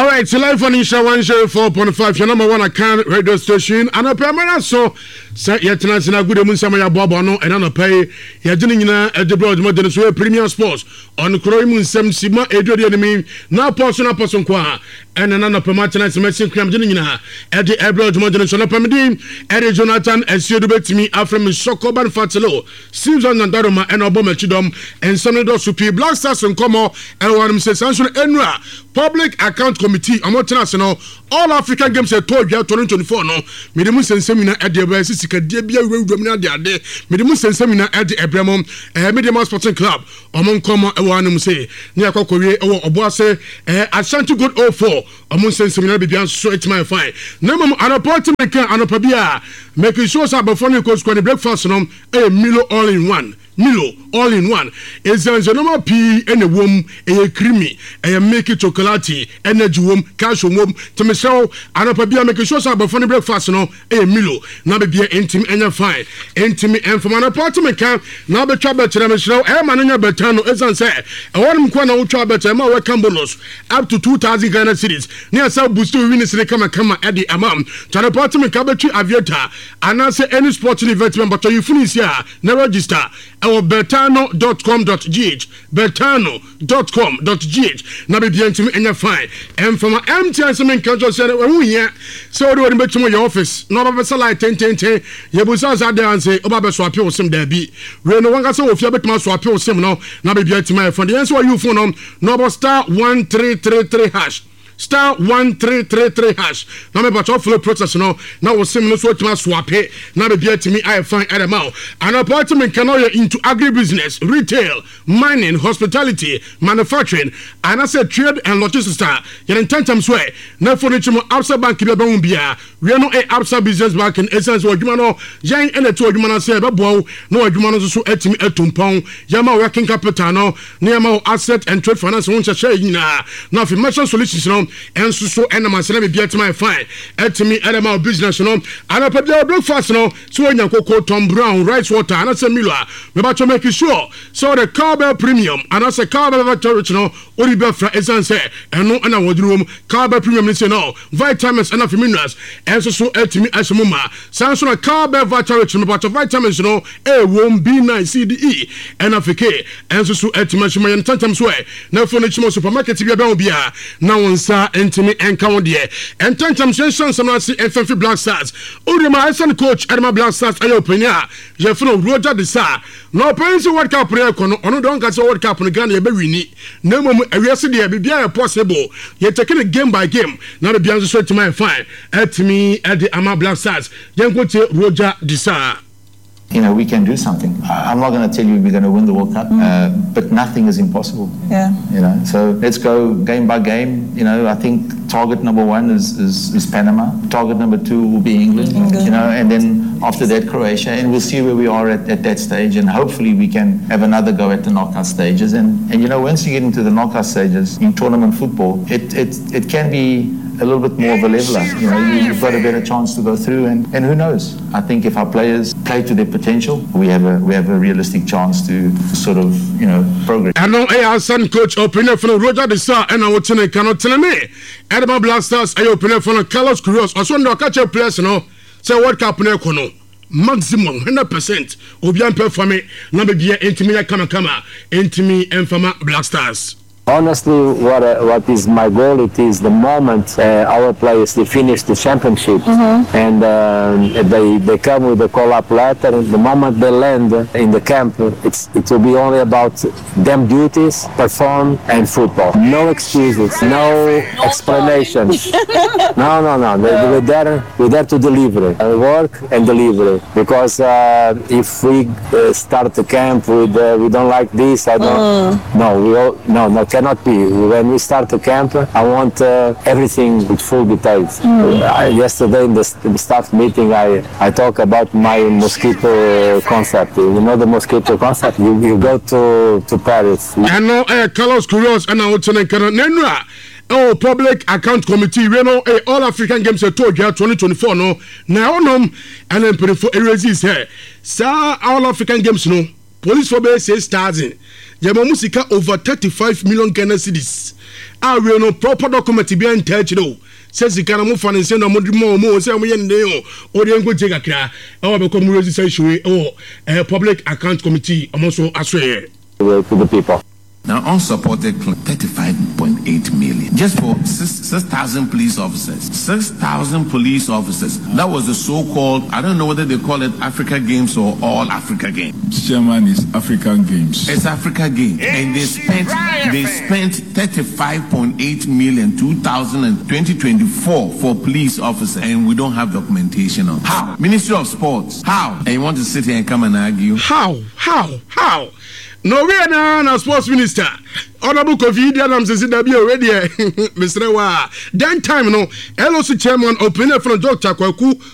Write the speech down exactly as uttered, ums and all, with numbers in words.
right, so live on Isha one oh four point five, your number one account radio station. And a permanent so, say, yet tonight, and a good Munsamaya Bobano, and on a pay, Yadinina at the broad modern so premium sports on Kroimun Sam Sima, Edward enemy, now person up person qua, and another permanent message cram Janina at the Abroad modern so Pamedin, Eddie Jonathan, and Sudubet to me, Afram Sokoban Fatalo, Susan and Daruma, and Obama Chidom, and Sonado Supi, Black Stars and Como, and one says Sanson Enra, Public Account Committee, I'm international, all African Games at twenty twenty-four. No, Medimus and Seminar at the Abbasika, Debia, Romina, the Ade, Medimus and Seminar at the Abramon, a Medium Sporting Club, among Comma, a one say, near Kokoye, or Obuase, at Santo Good oh four, among Seminar, Bibian, so it's my fine. No, an apartment and a Pabia, making sure that before you go to breakfast, no, a Milo all in one. Milo all in one. It's a normal pea and a womb, a creamy, a make it chocolate, energy womb, cash womb, to Michelle, and a pabia make a show about funny breakfast, no, a Milo, now be intimate and fine, intimate and from an apartment camp, now be trouble to Michelle, and Manana Bertano, as I say, a one corner trouble to my welcome bonus up to two thousand Ghana cities near South Busto, Winners, come and come at the amount to an apartment cabinet aviator, and answer any sporting event, but you finish here, no register. Our bertano dot com dot g h bertano dot com dot g h na be bien timi enya fine and from M T N semen kanjo say we here so do we bet to your office no ba be like ten ten ten ye bu sa sa dey say oba be so appeal sim da bi we no wan ka say ofia bet ma so appeal sim no na be bien timi phone the answer you phone no no star one three three three hash star one three three three hash. Now me battle flow process no. Now we see me no so to swap it. Now be be to me I find at amount. An apartment can all into agribusiness, retail, mining, hospitality, manufacturing, and I said trade and logistics star. You intend to swear. Now for the chimo outside bank be bia. We are no a outside business bank in essence what you know. Yang and the two you man say ba bow. No you man so etimi etumpon. Yama working capital no. Near asset and trade finance won't share na. Now for merchant solutions no. And so so and my son be at my fine at me at my business no and I put the breakfast no so when you cocoa Tom Brown rice water and I say Miller we about to make sure so the Cowbell premium and I say Cowbell Victory no only be for essence say and no and I would room Cowbell premium say no vitamins and minerals and so so at me as mama Samson Cowbell Victory no but vitamins no a won't be nice C D E and F K and so so at me my tantam way now for the supermarket be about be now on sa entimi encounter there and tantam sensation some see F F Black Stars Udema Hassan coach Adama Black Stars ayo penya je funu Roger de Sa no pensi World Cup re kono ono don ka say World Cup no Ghana ye be wini na mom awiase de be bia possible ye take it game by game na be bia so to my fine at me at the Ama Black Stars yenko te Roger de Sa. You know, we can do something. I'm not going to tell you we're going to win the World Cup, mm. uh, but nothing is impossible. Yeah. You know, so let's go game by game. You know, I think target number one is, is, is Panama. Target number two will be England, England. You know, and then after that, Croatia. And we'll see where we are at, at that stage. And hopefully we can have another go at the knockout stages. And, and you know, once you get into the knockout stages in tournament football, it, it, it can be a little bit more of a leveler. You know, you've got a better chance to go through, and, and who knows? I think if our players play to their potential, we have a we have a realistic chance to, to sort of you know progress. I know I son coach opener for Roger de Sa and I want to cannot tell me. Adama Black Stars I opener for Carlos Queiroz. Also no catch a players no say World Cup no kono. Maximum one hundred percent obian perform na be bia intimi kama kama intimi enfama Black Stars. Honestly, what uh, what is my goal? It is the moment uh, our players they finish the championship mm-hmm. and uh, they they come with a call-up letter. The moment they land in the camp, it's it will be only about them duties, perform, and football. No excuses, no explanations. no, no, no. They, we're there, we're there to deliver, uh, work and deliver. Because uh, if we uh, start the camp with uh, we don't like this, I don't. Mm. No, we all no no. Cannot be. When we start the camp, I want uh, everything with full details. Mm. Uh, yesterday in the, in the staff meeting, I, I talk about my mosquito concept. You know the mosquito concept? You, you go to, to Paris. I know uh, Carlos Queiroz and I want to Nenra. Oh, Public Account Committee, we know eh, all African Games are told you twenty twenty-four no. Now no, and then put for erase here. Sir, all African Games no. Police for base says stars in. Yama musika over thirty-five million Ghana cedis. a we no proper document bi antach do says you can move and say no more more more say we yen o de ngo je kakra e wo be ko mu registration we o public account committee almost aswe to the people. Now, unsupported thirty-five point eight million just for six thousand police officers. six thousand police officers. That was the so-called, I don't know whether they call it Africa Games or All Africa Games. Chairman is African Games. It's Africa Games. And they spent they spent thirty-five point eight million two thousand twenty twenty-four for police officers. And we don't have documentation on how. Ministry of Sports. How? And you want to sit here and come and argue? How? How? How? No we na na sports minister honorable Kofi Adams says that be already Mister Wa then time no L O C chairman open from Doctor Kwaku